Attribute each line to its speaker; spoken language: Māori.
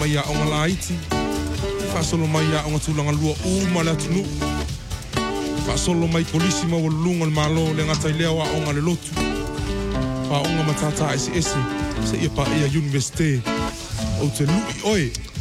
Speaker 1: mai a onga laiti. Whaasolo mai a onga tūlanga lua uma le atunu. Whaasolo mai polisi ma walunga le malo le ngatai lea wa onga le lotu. Wha onga matata esi se ia pa ia universite. O te lui oe.